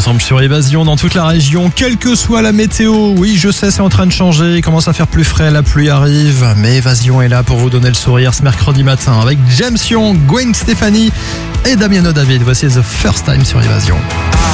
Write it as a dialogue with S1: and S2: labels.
S1: ensemble sur Évasion dans toute la région, quelle que soit la météo. Oui, je sais, c'est en train de changer, il commence à faire plus frais, la pluie arrive, mais Évasion est là pour vous donner le sourire ce mercredi matin avec James Young, Gwen Stefani et Damiano David. Voici The First Time sur Évasion.